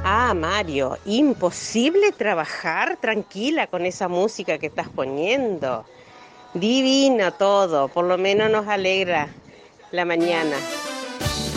Ah, Mario, imposible trabajar tranquila con esa música que estás poniendo. Divino todo, por lo menos nos alegra la mañana.